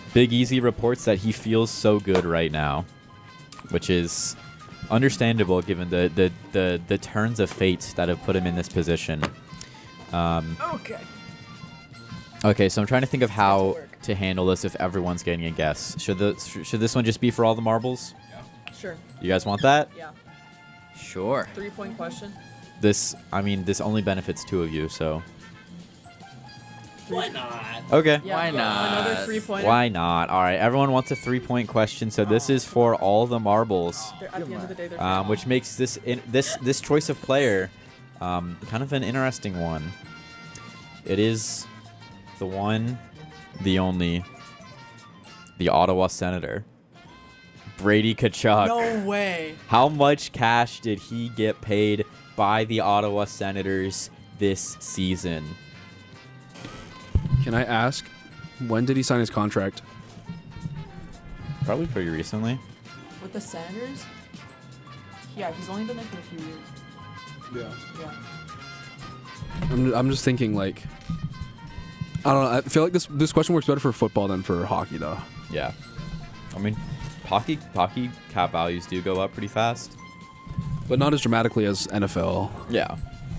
Big Easy reports that he feels so good right now, which is understandable given the turns of fate that have put him in this position. Okay. Okay, so I'm trying to think of how to handle this if everyone's getting a guess. Should this one just be for all the marbles? Sure. You guys want that? Yeah. Sure. 3-point question. This only benefits 2 of you, so. Why not? Okay. Yeah, Why not? Another 3-pointer. Why not? All right, everyone wants a 3-point question, so this is for all the marbles, At the end of the day, they're which makes this choice of player kind of an interesting one. It is the one, the only, the Ottawa Senator, Brady Tkachuk. No way. How much cash did he get paid by the Ottawa Senators this season? Can I ask, when did he sign his contract? Probably pretty recently. With the Senators? Yeah, he's only been there for a few years. Yeah. Yeah. I'm just thinking, like, I don't know. I feel like this question works better for football than for hockey, though. Yeah. I mean, hockey cap values do go up pretty fast. But not as dramatically as NFL. Yeah.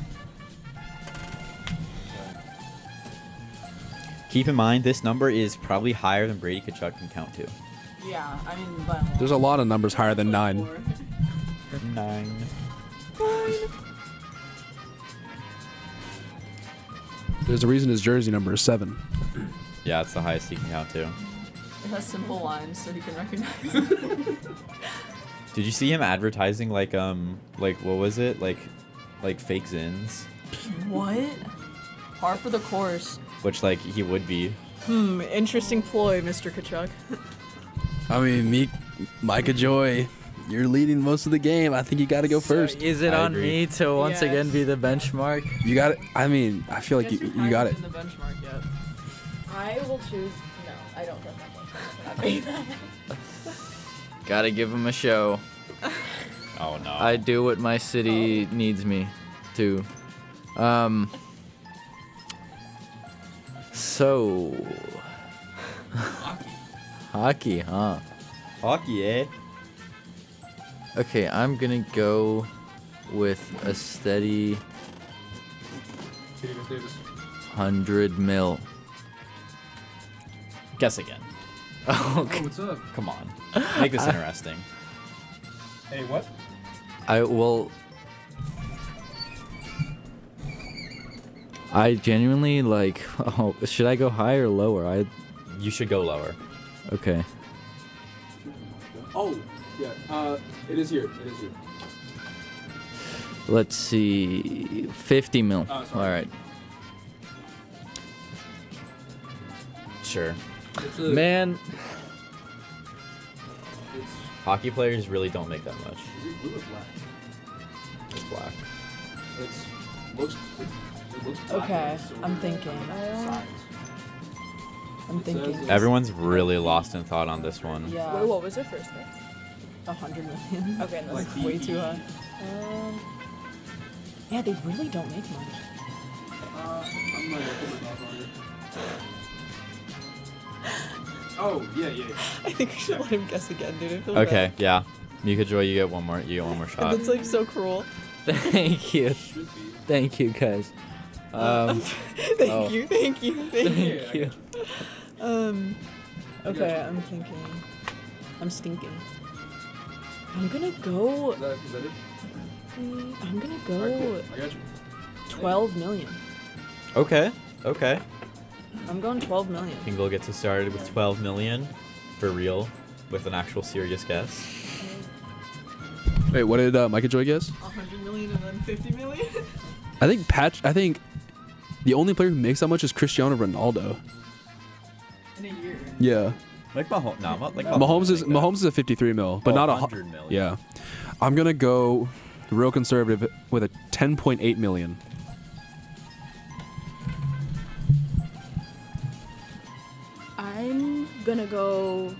Keep in mind, this number is probably higher than Brady Tkachuk can count to. Yeah, I mean, by a lot. There's a lot of numbers higher than 9. 9. There's a reason his jersey number is 7. Yeah, it's the highest he can count to. It has simple lines so he can recognize. Did you see him advertising like what was it? Like fake Zins? What? Par for the course. Which like he would be. Interesting ploy, Mr. Tkachuk. I mean, Micah Joy, you're leading most of the game. I think you got to go first. Is it I on agree. me to once Yes. again be the benchmark? You got it. I mean, I feel like you got it. In the benchmark yet. I will choose. No, I don't get that much. Gotta give him a show. Oh no. I do what my city needs me to. So. Hockey, huh? Hockey, eh? Okay, I'm gonna go with a steady 100 mil. Guess again. Okay. What's up? Come on. Make this interesting. Hey, what? I will. I genuinely like. Oh, should I go higher or lower? You should go lower. Okay. Oh, yeah. It is here. It is here. Let's see. 50 mil. Oh, All sorry. right. Sure. Man, Hockey players really don't make that much. Is it blue or black? It's black. It looks Okay, I'm thinking. I'm thinking. Everyone's really lost in thought on this one. Yeah. Wait, what was your first guess? 100 million. Okay, no. Like way too high. Yeah, they really don't make much. I'm not gonna put my mouth on it. Oh, yeah. I think we should let him guess again, dude. I feel Okay, bad. yeah. Mika Joy, you get one more shot. That's like so cruel. thank you. Thank you, guys. Thank you. Thank you. Okay, I'm thinking. I'm stinking. I'm gonna go. Is that it? I'm gonna go Alright, cool. I got you. 12 million. Okay. I'm going 12 million. Kingle gets us started with 12 million for real, with an actual serious guess. Wait, what did Micah Joy guess? 100 million and then 50 million? I think the only player who makes that much is Cristiano Ronaldo. In a year. Yeah. Like Mahomes, no, like Mahomes is a 53 mil, but not a 100 million. Yeah. I'm gonna go real conservative with a 10.8 million. I'm gonna go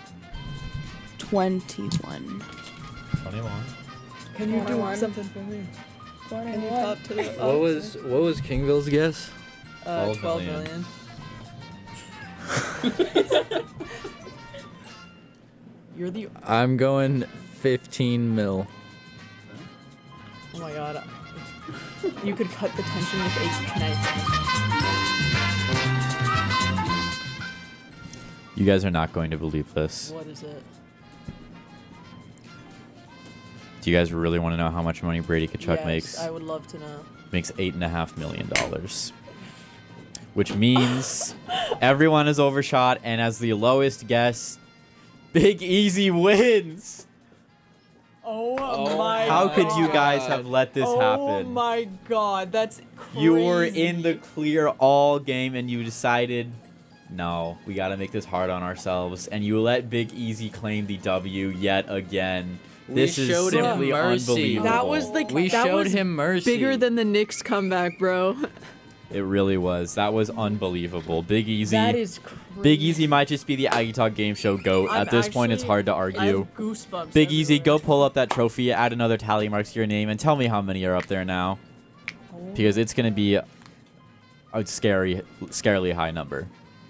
21. 21. Can you do 21. something for me? Can you 21. top to the What was Kingville's guess? 12 12 million. million. You're the. I'm going 15 mil. Oh my god. You could cut the tension with a knife. You guys are not going to believe this. What is it? Do you guys really want to know how much money Brady Tkachuk Yes, makes? I would love to know. Makes $8.5 million. Which means everyone is overshot, and as the lowest guess, Big Easy wins. Oh my How could you God. guys have let this Oh happen? my god, that's crazy. You were in the clear all game, and you decided, no, we got to make this hard on ourselves, and you let Big Easy claim the W yet again. This is showed him simply mercy. unbelievable. That was like We that showed was him mercy. bigger than the Knicks comeback, bro. It really was. That was unbelievable. Big Easy. That is crazy. Big Easy might just be the Aggie Talk Game Show GOAT. I'm At this point, it's actually- hard to I argue. have goosebumps. Big Easy, go everywhere. pull up that trophy, add another tally mark to your name, and tell me how many are up there now. Because it's going to be a scarily high number.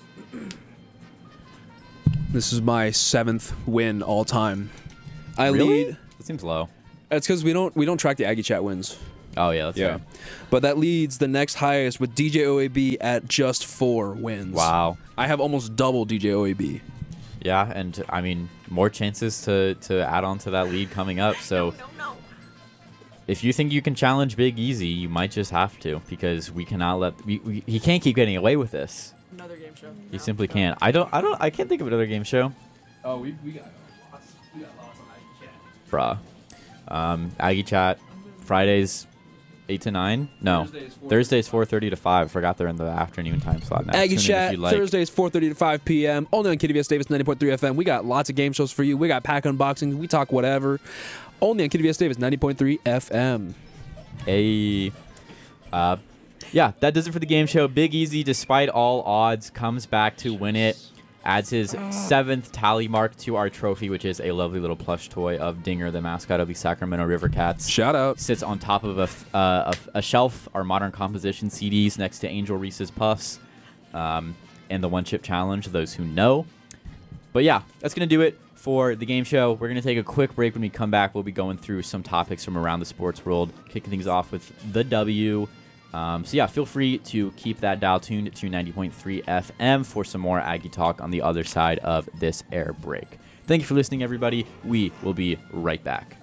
This is my 7th win all time. I Really? lead. That seems low. It's because we don't track the Aggie Chat wins. Oh, yeah, that's fair. But that leads the next highest with DJ OAB at just 4 wins. Wow. I have almost double DJ OAB. Yeah, and I mean, more chances to add on to that lead coming up. So if you think you can challenge Big Easy, you might just have to, because we cannot let he can't keep getting away with this. Another game show. He simply can't. I can't think of another game show. Oh, we got lots on Aggie Chat. Bruh. Aggie Chat Fridays 8 to 9. No, Thursdays 4:30 to 5. Forgot they're in the afternoon time slot now. Aggie Tune in if Chat, you'd like. Thursdays 4:30 to 5 p.m. Only on KDVS Davis 90.3 FM. We got lots of game shows for you. We got pack unboxing. We talk whatever. Only on KDVS Davis 90.3 FM. Hey. Yeah, that does it for the game show. Big Easy, despite all odds, comes back to win it. Adds his 7th tally mark to our trophy, which is a lovely little plush toy of Dinger, the mascot of the Sacramento River Cats. Shout out. Sits on top of a shelf, our modern composition CDs next to Angel Reese's Puffs, and the One Chip Challenge, those who know. But yeah, that's going to do it for the game show. We're going to take a quick break. When we come back, we'll be going through some topics from around the sports world, kicking things off with the W. So yeah, feel free to keep that dial tuned to 90.3 FM for some more Aggie talk on the other side of this air break. Thank you for listening, everybody. We will be right back.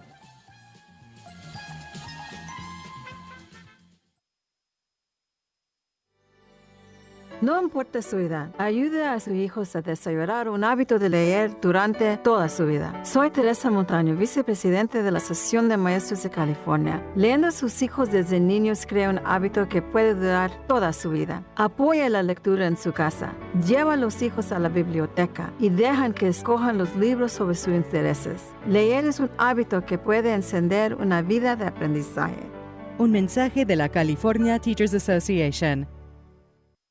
No importa su edad, ayude a sus hijos a desarrollar un hábito de leer durante toda su vida. Soy Teresa Montaño, vicepresidente de la Asociación de Maestros de California. Leyendo a sus hijos desde niños crea un hábito que puede durar toda su vida. Apoya la lectura en su casa. Lleva a los hijos a la biblioteca y dejan que escojan los libros sobre sus intereses. Leer es un hábito que puede encender una vida de aprendizaje. Un mensaje de la California Teachers Association.